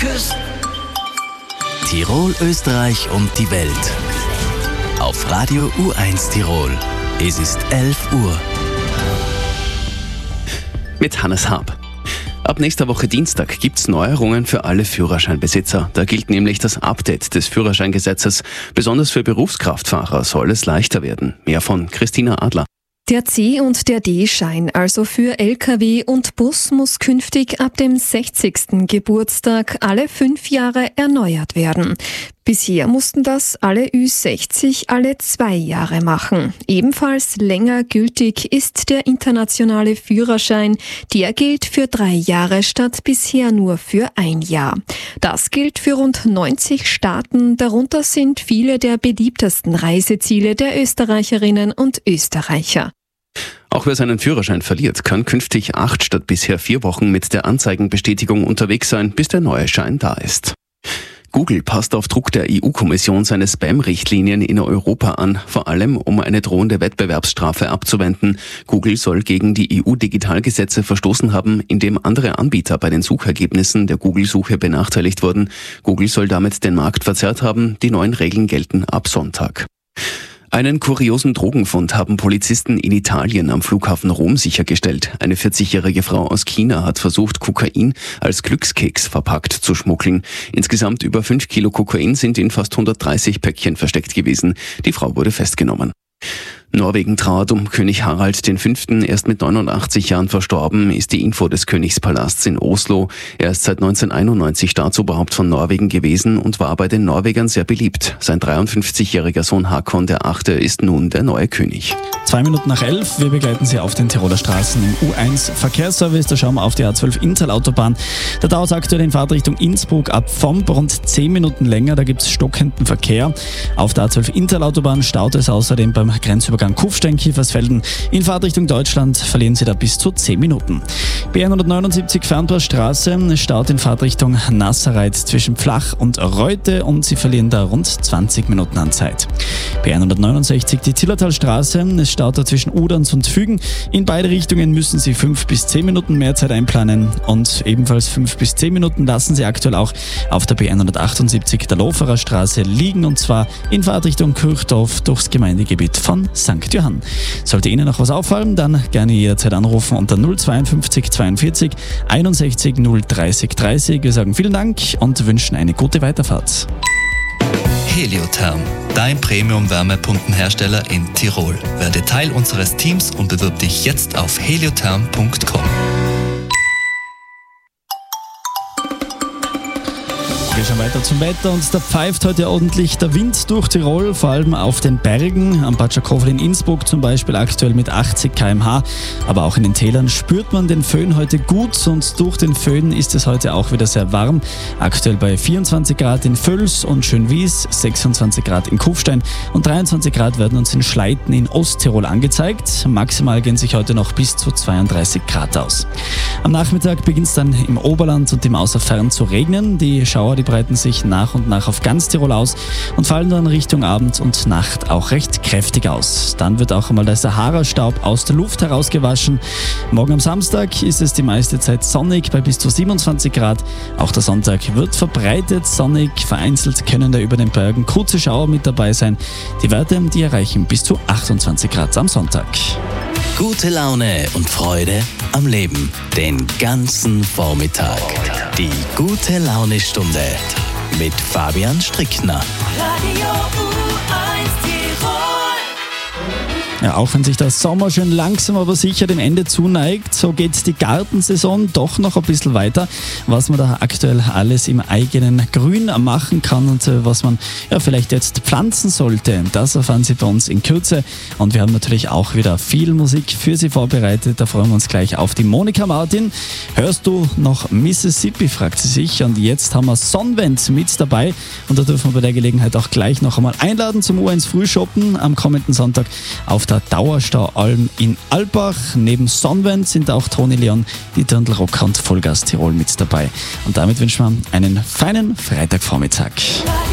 küsst. Tirol, Österreich und die Welt. Auf Radio U1 Tirol. Es ist 11 Uhr. Mit Hannes Haab. Ab nächster Woche Dienstag gibt's Neuerungen für alle Führerscheinbesitzer. Da gilt nämlich das Update des Führerscheingesetzes. Besonders für Berufskraftfahrer soll es leichter werden. Mehr von Christina Adler. Der C- und der D-Schein, also für Lkw und Bus, muss künftig ab dem 60. Geburtstag alle 5 Jahre erneuert werden. Bisher mussten das alle Ü60 alle 2 Jahre machen. Ebenfalls länger gültig ist der internationale Führerschein. Der gilt für 3 Jahre statt bisher nur für 1 Jahr. Das gilt für rund 90 Staaten. Darunter sind viele der beliebtesten Reiseziele der Österreicherinnen und Österreicher. Auch wer seinen Führerschein verliert, kann künftig 8 statt bisher 4 Wochen mit der Anzeigenbestätigung unterwegs sein, bis der neue Schein da ist. Google passt auf Druck der EU-Kommission seine Spam-Richtlinien in Europa an, vor allem um eine drohende Wettbewerbsstrafe abzuwenden. Google soll gegen die EU-Digitalgesetze verstoßen haben, indem andere Anbieter bei den Suchergebnissen der Google-Suche benachteiligt wurden. Google soll damit den Markt verzerrt haben. Die neuen Regeln gelten ab Sonntag. Einen kuriosen Drogenfund haben Polizisten in Italien am Flughafen Rom sichergestellt. Eine 40-jährige Frau aus China hat versucht, Kokain als Glückskeks verpackt zu schmuggeln. Insgesamt über 5 Kilo Kokain sind in fast 130 Päckchen versteckt gewesen. Die Frau wurde festgenommen. Norwegen trauert um König Harald V. Erst mit 89 Jahren verstorben, ist die Info des Königspalasts in Oslo. Er ist seit 1991 Staatsoberhaupt von Norwegen gewesen und war bei den Norwegern sehr beliebt. Sein 53-jähriger Sohn Håkon VIII. Ist nun der neue König. 2 Minuten nach 11, wir begleiten Sie auf den Tiroler Straßen im U1 Verkehrsservice. Da schauen wir auf die A12 Inntal-Autobahn. Da dauert es aktuell in Fahrtrichtung Innsbruck ab Vomp rund 10 Minuten länger. Da gibt es stockenden Verkehr. Auf der A12 Inntal-Autobahn staut es außerdem beim Grenzübergang Kufstein-Kiefersfelden. In Fahrtrichtung Deutschland verlieren Sie da bis zu 10 Minuten. B179 Fernpassstraße staut in Fahrtrichtung Nassereit zwischen Pflach und Reute und Sie verlieren da rund 20 Minuten an Zeit. B169 die Zillertalstraße, es staut da zwischen Uderns und Fügen. In beide Richtungen müssen Sie 5 bis 10 Minuten mehr Zeit einplanen und ebenfalls 5 bis 10 Minuten lassen Sie aktuell auch auf der B178 der Loferer Straße liegen und zwar in Fahrtrichtung Kirchdorf durchs Gemeindegebiet von St. Johann. Sollte Ihnen noch was auffallen, dann gerne jederzeit anrufen unter 052 42 61 030 30. Wir sagen vielen Dank und wünschen eine gute Weiterfahrt. Heliotherm, dein Premium-Wärmepumpenhersteller in Tirol. Werde Teil unseres Teams und bewirb dich jetzt auf heliotherm.com. Wir schauen weiter zum Wetter und da pfeift heute ordentlich der Wind durch Tirol, vor allem auf den Bergen. Am Batschakowel in Innsbruck zum Beispiel aktuell mit 80 km/h. Aber auch in den Tälern spürt man den Föhn heute gut und durch den Föhn ist es heute auch wieder sehr warm. Aktuell bei 24 Grad in Völs und Schönwies, 26 Grad in Kufstein und 23 Grad werden uns in Schleiten in Osttirol angezeigt. Maximal gehen sich heute noch bis zu 32 Grad aus. Am Nachmittag beginnt es dann im Oberland und im Außerfern zu regnen. Die Schauer, die breiten sich nach und nach auf ganz Tirol aus und fallen dann Richtung Abend und Nacht auch recht kräftig aus. Dann wird auch einmal der Sahara-Staub aus der Luft herausgewaschen. Morgen am Samstag ist es die meiste Zeit sonnig bei bis zu 27 Grad. Auch der Sonntag wird verbreitet sonnig. Vereinzelt können da über den Bergen kurze Schauer mit dabei sein. Die Werte, die erreichen bis zu 28 Grad am Sonntag. Gute Laune und Freude am Leben. Den ganzen Vormittag. Die Gute-Laune-Stunde mit Fabian Strickner. Radio U1 Tirol. Ja, auch wenn sich der Sommer schon langsam aber sicher dem Ende zuneigt, so geht die Gartensaison doch noch ein bisschen weiter. Was man da aktuell alles im eigenen Grün machen kann und was man ja vielleicht jetzt pflanzen sollte, das erfahren Sie bei uns in Kürze. Und wir haben natürlich auch wieder viel Musik für Sie vorbereitet. Da freuen wir uns gleich auf die Monika Martin. Hörst du noch Mississippi, fragt sie sich. Und jetzt haben wir Sonnenwend mit dabei. Und da dürfen wir bei der Gelegenheit auch gleich noch einmal einladen zum U1 Frühshoppen am kommenden Sonntag auf der Dauerstaualm in Albach. Neben Sonnenwend sind auch Toni Leon, die Dirndl-Rocker und Vollgas Tirol mit dabei. Und damit wünschen wir einen feinen Freitagvormittag.